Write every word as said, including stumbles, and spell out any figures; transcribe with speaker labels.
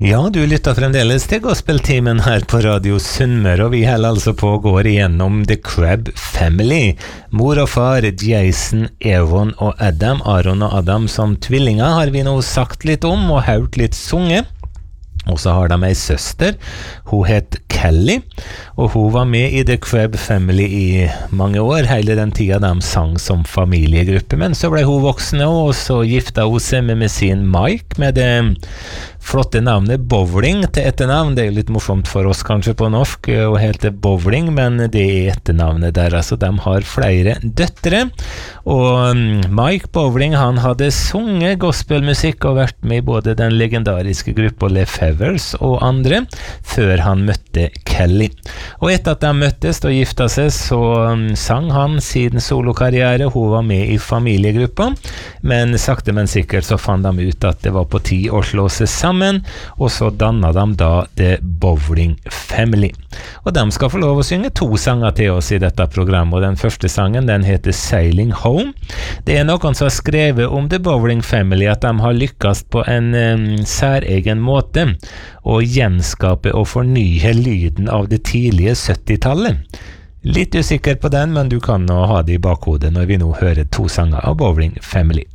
Speaker 1: Ja, du lytter fremdeles til Gospel-timen her på Radio Sunnmøre, og vi holder altså på å gå igjennom The Crabb Family. Mor og far, Jason, Aaron og Adam. Aaron og Adam som tvillinger har vi nå sagt litt om og hørt litt sunge. Og så har de ei søster, hun het Kelly, og hun var med i The Crabb Family i mange år, hele den tida de sang som familiegruppe, men så ble hun voksne, og så gifta hun seg med, med sin Mike, med det flotte navnet Bowling til etternavn. Det er jo litt morsomt for oss kanskje på norsk å hete Bowling, men det er etternavnet der, altså de har flere døtre, og Mike Bowling, han hadde sunget gospelmusikk og vært med i både den legendariske gruppa Le Fevers og andre, før han møtte Kelly. Og etter at de møttes og gifta seg, så sang han sin solokarriere. Hun var med i familiegruppa, men sakte men sikkert så fant de ut at det var på tid å slå seg sammen, og så dannet de da The Bowling Family. Og de skal få lov å synge to sanger til oss i dette programmet, og den første sangen, den heter Sailing Home. Det er noen som har skrevet om The Bowling Family at de har lykkes på en um, særegen måte å gjenskape og fornye lyden av det tidlige syttitallet. Litt usikker på den, men du kan nå ha det i bakhodet når vi nå hører to sanger av Bowling Family.